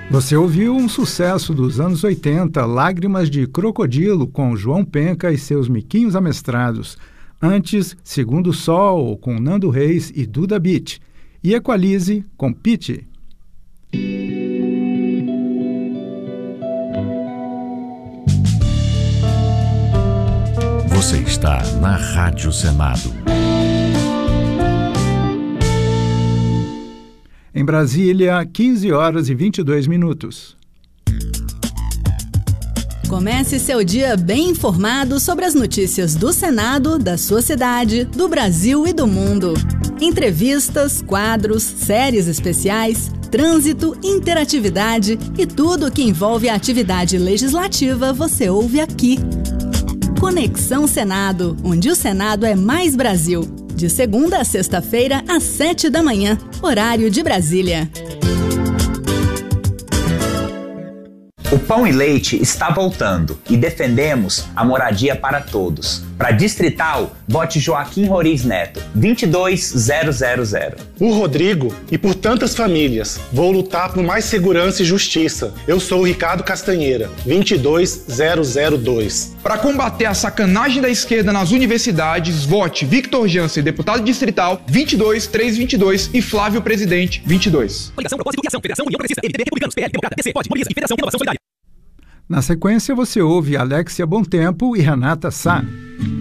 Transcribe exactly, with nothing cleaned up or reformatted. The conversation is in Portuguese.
Você ouviu um sucesso dos anos oitenta, Lágrimas de Crocodilo, com João Penca e seus miquinhos amestrados. Antes, Segundo Sol, com Nando Reis e Duda Beat. E Equalize, com Pitty. Você está na Rádio Senado. Em Brasília, quinze horas e vinte e dois minutos. Comece seu dia bem informado sobre as notícias do Senado, da sua cidade, do Brasil e do mundo. Entrevistas, quadros, séries especiais, trânsito, interatividade e tudo o que envolve a atividade legislativa você ouve aqui. Conexão Senado, onde o Senado é mais Brasil. De segunda a sexta-feira, às sete da manhã, horário de Brasília. O Pão e Leite está voltando e defendemos a moradia para todos. Para Distrital, vote Joaquim Roriz Neto, vinte e dois zero zero zero. Por Rodrigo e por tantas famílias, vou lutar por mais segurança e justiça. Eu sou o Ricardo Castanheira, vinte e dois zero zero dois. Para combater a sacanagem da esquerda nas universidades, vote Victor Jansen, deputado distrital, vinte e dois trezentos e vinte e dois e Flávio Presidente, vinte e dois. Coligação, Propósito e Ação, Federação, União Progressista, M D B, Republicanos, P L, Democrata, P C, Pode, Mobiliza e Federação, Renovação Solidária. Na sequência, você ouve Alexia Bom Tempo e Renata Sá.